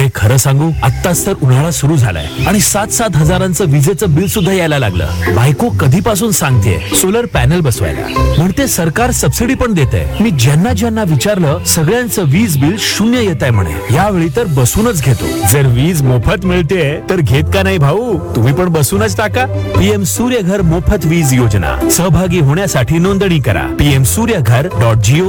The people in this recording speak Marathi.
अरे खरं सांगू, आत्ताच तर उन्हाळा सुरू झालाय आणि 7-7 हजारांचं विजेचं बिल सुद्धा यायला लागलं. बायको कधीपासून सांगतेय सोलर पॅनल बसवायला, म्हणते सरकार सबसिडी पण देतंय. मी ज्यांना विचारलं सगळ्यांचं वीज बिल 0 येत आहे म्हणे. यावेळी तर बसूनच घेतो. जर वीज मोफत मिळते तर घेत का नाही भाऊ? तुम्ही पण बसूनच टाका. पीएम सूर्यघर मोफत वीज योजना. सहभागी होण्यासाठी नोंदणी करा. pmsuryaghar.gov